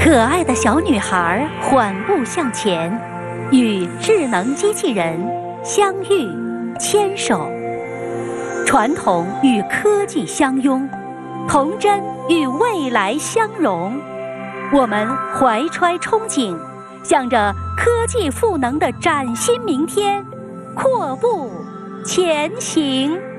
可爱的小女孩缓步向前，与智能机器人相遇牵手。传统与科技相拥，童真与未来相融。我们怀揣憧憬，向着科技赋能的崭新明天阔步前行。